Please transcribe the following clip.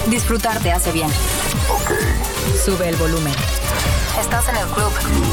Disfrutar te hace bien. Ok. Sube el volumen. Estás en el club.